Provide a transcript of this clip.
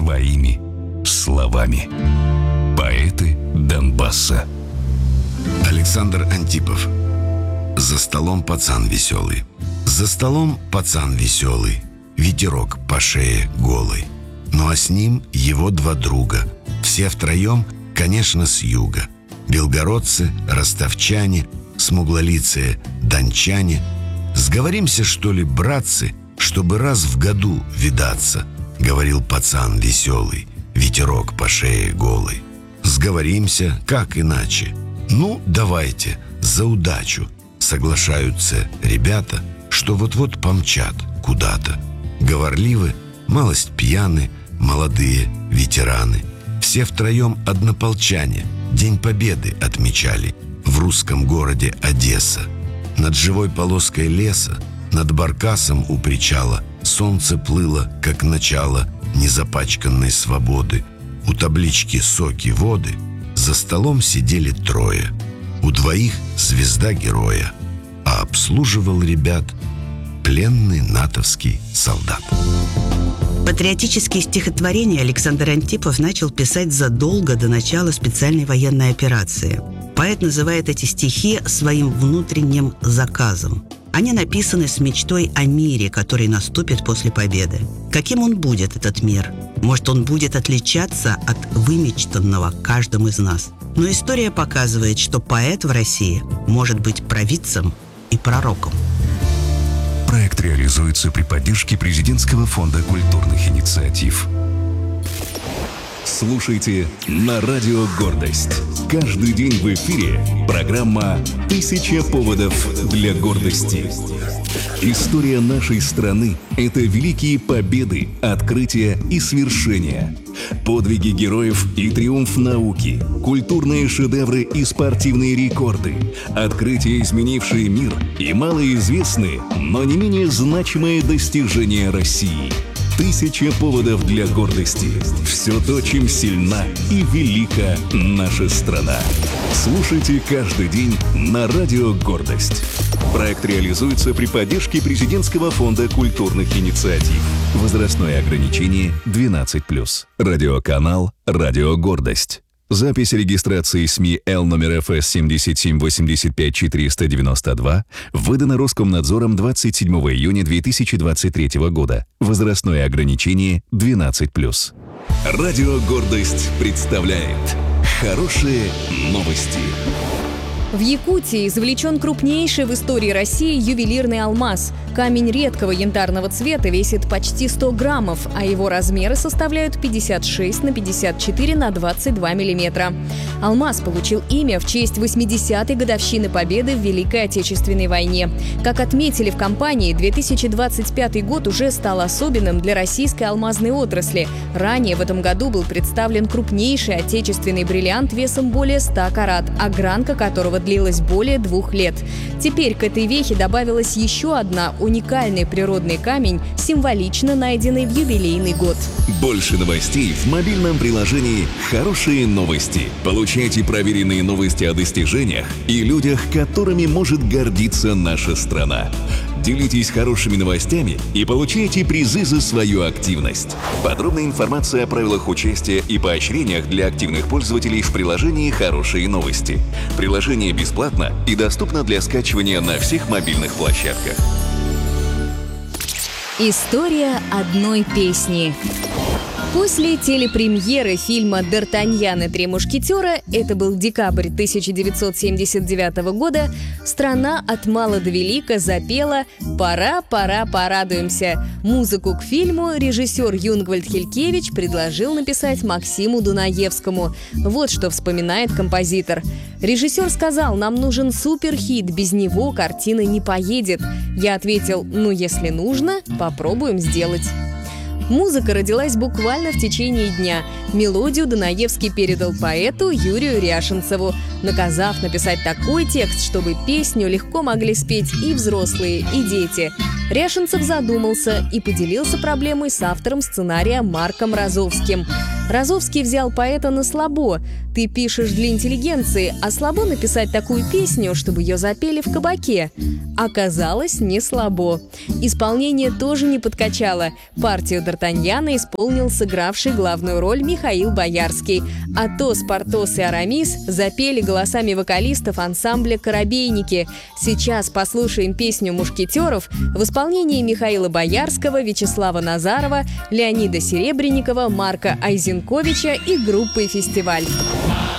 своими словами. Поэты Донбасса. Александр Антипов. За столом пацан веселый. За столом пацан веселый, ветерок по шее голый. Ну а с ним его два друга. Все втроем, конечно, с юга. Белгородцы, ростовчане, смуглолицые дончане. Сговоримся, что ли, братцы, чтобы раз в году видаться, говорил пацан веселый, ветерок по шее голый. Сговоримся, как иначе? Ну, давайте, за удачу. Соглашаются ребята, что вот-вот помчат куда-то. Говорливы, малость пьяны, молодые ветераны. Все втроем однополчане День Победы отмечали в русском городе Одесса. Над живой полоской леса, над баркасом у причала солнце плыло, как начало незапачканной свободы. У таблички «Соки воды» за столом сидели трое. У двоих звезда героя, а обслуживал ребят пленный натовский солдат. Патриотические стихотворения Александр Антипов начал писать задолго до начала специальной военной операции. Поэт называет эти стихи своим внутренним заказом. Они написаны с мечтой о мире, который наступит после победы. Каким он будет, этот мир? Может, он будет отличаться от вымечтанного каждым из нас? Но история показывает, что поэт в России может быть провидцем и пророком. Проект реализуется при поддержке Президентского фонда культурных инициатив. Слушайте на радио «Гордость». Каждый день в эфире программа «1000 поводов для гордости». История нашей страны – это великие победы, открытия и свершения. Подвиги героев и триумф науки, культурные шедевры и спортивные рекорды, открытия, изменившие мир, и малоизвестные, но не менее значимые достижения России. 1000 поводов для гордости. Все то, чем сильна и велика наша страна. Слушайте каждый день на радио «Гордость». Проект реализуется при поддержке Президентского фонда культурных инициатив. Возрастное ограничение 12+. Радиоканал «Радио Гордость». Запись регистрации СМИ Л номер ФС 7785492 выдана Роскомнадзором 27 июня 2023 года. Возрастное ограничение 12+. Радио «Гордость» представляет хорошие новости. В Якутии извлечен крупнейший в истории России ювелирный алмаз. Камень редкого янтарного цвета весит почти 100 граммов, а его размеры составляют 56 на 54 на 22 миллиметра. Алмаз получил имя в честь 80-й годовщины Победы в Великой Отечественной войне. Как отметили в компании, 2025 год уже стал особенным для российской алмазной отрасли. Ранее в этом году был представлен крупнейший отечественный бриллиант весом более 100 карат, огранка которого длилась более 2 лет. Теперь к этой вехе добавилась еще одна – уникальный природный камень, символично найденный в юбилейный год. Больше новостей в мобильном приложении «Хорошие новости». Получайте проверенные новости о достижениях и людях, которыми может гордиться наша страна. Делитесь хорошими новостями и получайте призы за свою активность. Подробная информация о правилах участия и поощрениях для активных пользователей в приложении «Хорошие новости». Приложение бесплатно и доступно для скачивания на всех мобильных площадках. История одной песни. После телепремьеры фильма «Д'Артаньян и три мушкетера», это был декабрь 1979 года, страна от мала до велика запела «Пора, пора, порадуемся». Музыку к фильму режиссер Юнгвальд Хелькевич предложил написать Максиму Дунаевскому. Вот что вспоминает композитор. Режиссер сказал: «Нам нужен суперхит, без него картина не поедет». Я ответил: «Ну, если нужно, попробуем сделать». Музыка родилась буквально в течение дня. Мелодию Дунаевский передал поэту Юрию Ряшенцеву, наказав написать такой текст, чтобы песню легко могли спеть и взрослые, и дети. Ряшенцев задумался и поделился проблемой с автором сценария Марком Розовским. Розовский взял поэта на слабо. Ты пишешь для интеллигенции, а слабо написать такую песню, чтобы ее запели в кабаке. Оказалось, не слабо. Исполнение тоже не подкачало. Партию Д'Артаньяна исполнил сыгравший главную роль Михаил Боярский. Атос, Портос и Арамис запели голосами вокалистов ансамбля «Коробейники». Сейчас послушаем песню «Мушкетеров» в исполнении Михаила Боярского, Вячеслава Назарова, Леонида Серебренникова, Марка Айзенковича и группы «Фестиваль».